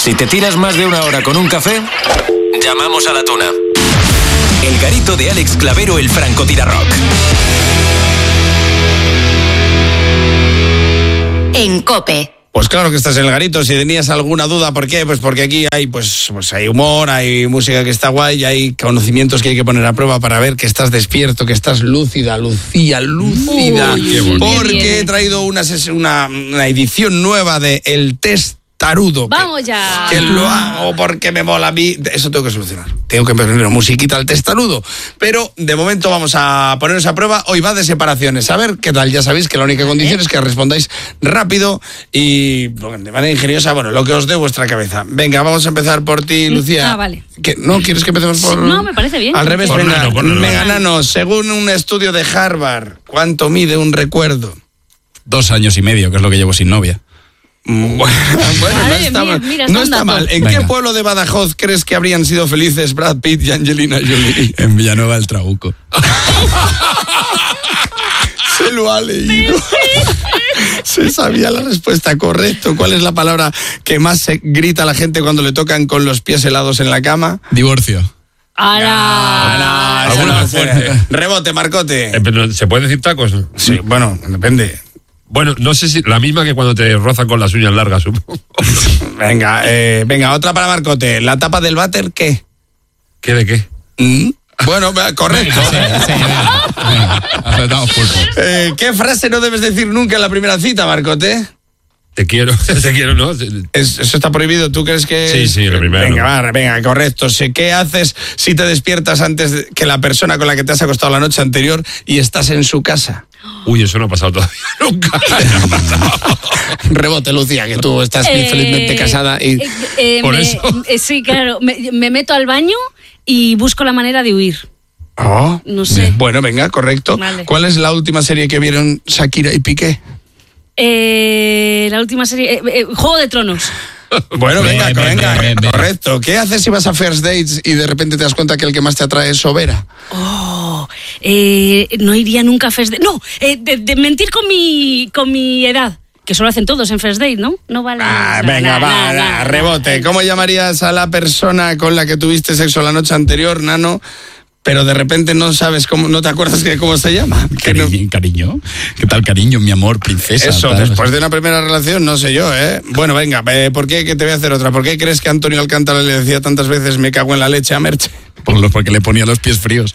Si te tiras más de una hora con un café, llamamos a la tuna. El garito de Alex Clavero, el francotirarrock. En COPE. Pues claro que estás en el garito. Si tenías alguna duda, ¿por qué? Pues porque aquí hay pues hay humor, hay música que está guay, y hay conocimientos que hay que poner a prueba para ver que estás despierto, que estás lúcida, Lucía, lúcida. Uy, porque he traído una edición nueva de El Test Tarudo. Vamos ya. Que lo hago porque me mola a mí. Eso tengo que solucionar. Tengo que poner musiquita al testarudo. Pero de momento vamos a poneros a prueba. Hoy va de separaciones. A ver qué tal. Ya sabéis que la única condición es que respondáis rápido y de manera ingeniosa. Bueno, lo que os dé vuestra cabeza. Venga, vamos a empezar por ti, Lucía. Vale. ¿No quieres que empecemos por...? No, me parece bien. Al revés, Por venga. Nano. Nano, según un estudio de Harvard, ¿cuánto mide un recuerdo? 2 años y medio, que es lo que llevo sin novia. Bueno, no está mal. Mira, No está mal. ¿En Venga. qué pueblo de Badajoz crees que habrían sido felices Brad Pitt y Angelina Jolie? En Villanueva del Trabuco. Se lo ha leído. Se sabía la respuesta, correcto. ¿Cuál es la palabra que más se grita a la gente cuando le tocan con los pies helados en la cama? Divorcio. ¡Hala! Esa Alguna no sé. fuerte. Rebote, Marcote. Pero, ¿se puede decir tacos? Sí, bueno, depende. Bueno, no sé si la misma que cuando te rozan con las uñas largas, supongo. Venga, otra para Marcote. ¿La tapa del váter qué? ¿Qué de qué? Bueno, correcto. Venga, aceptamos pulpo. ¿Qué frase no debes decir nunca en la primera cita, Marcote? Te quiero, ¿no? Eso está prohibido. ¿Tú crees que...? Sí, lo primero. Venga, correcto. ¿Qué haces si te despiertas antes que la persona con la que te has acostado la noche anterior y estás en su casa? Uy, eso no ha pasado todavía nunca. Rebote, Lucía, que tú estás felizmente casada y... Por eso. Sí, claro. Me meto al baño y busco la manera de huir. Oh, No sé. Bueno, venga, correcto. Vale. ¿Cuál es la última serie que vieron Shakira y Piqué? La última serie... Juego de Tronos. Bueno, venga, Bien. correcto. ¿Qué haces si vas a First Dates y de repente te das cuenta que el que más te atrae es Sobera? No iría nunca a First Date. No, de mentir con mi edad. Que solo hacen todos en First Date, ¿no? No vale. Venga, rebote. ¿Cómo llamarías a la persona con la que tuviste sexo la noche anterior, Nano? Pero de repente no sabes cómo, no te acuerdas de cómo se llama. Cariño. ¿Qué tal, cariño, mi amor, princesa? Eso, tal? después de una primera relación, no sé yo, ¿eh? Bueno, venga, ¿por qué? Que te voy a hacer otra. ¿Por qué crees que Antonio Alcántara le decía tantas veces me cago en la leche a Merche? Porque le ponía los pies fríos.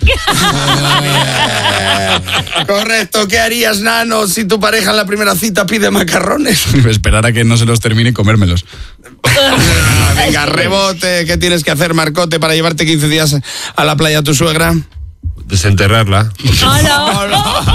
Correcto. ¿Qué harías, Nano, si tu pareja en la primera cita pide macarrones? Esperar a que no se los termine y comérmelos. Venga, rebote. ¿Qué tienes que hacer, Marcote, para llevarte 15 días a la playa a tu suegra? Desenterrarla. ¡Hala!